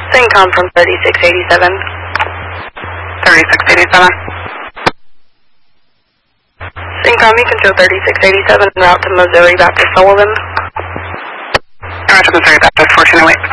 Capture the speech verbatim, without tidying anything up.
Syncom from thirty-six eighty-seven. thirty-six eighty-seven. Syncom, you can show thirty-six eighty-seven en route to Missouri Baptist Sullivan. Roger, Missouri Baptist fourteen oh eight.